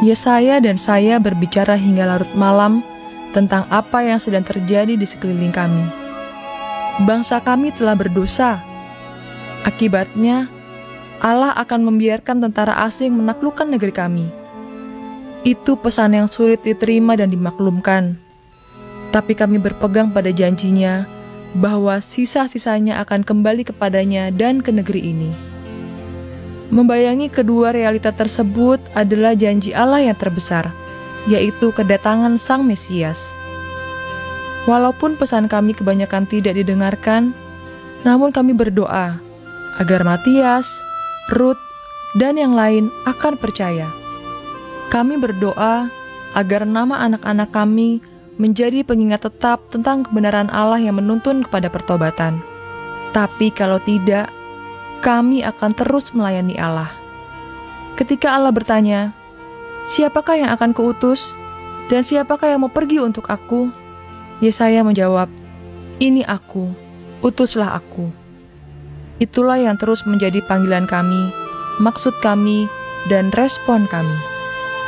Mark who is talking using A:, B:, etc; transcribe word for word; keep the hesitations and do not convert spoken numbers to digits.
A: Yesaya dan saya berbicara hingga larut malam tentang apa yang sedang terjadi di sekeliling kami. Bangsa kami telah berdosa. Akibatnya, Allah akan membiarkan tentara asing menaklukkan negeri kami. Itu pesan yang sulit diterima dan dimaklumkan. Tapi kami berpegang pada janjinya bahwa sisa-sisanya akan kembali kepadanya dan ke negeri ini. Membayangi kedua realita tersebut adalah janji Allah yang terbesar, yaitu kedatangan Sang Mesias. Walaupun pesan kami kebanyakan tidak didengarkan, namun kami berdoa agar Matias, Ruth, dan yang lain akan percaya. Kami berdoa agar nama anak-anak kami menjadi pengingat tetap tentang kebenaran Allah yang menuntun kepada pertobatan. Tapi kalau tidak, kami akan terus melayani Allah. Ketika Allah bertanya, "Siapakah yang akan kuutus? Dan siapakah yang mau pergi untuk aku?" Yesaya menjawab, "Ini aku, utuslah aku." Itulah yang terus menjadi panggilan kami, maksud kami, dan respon kami.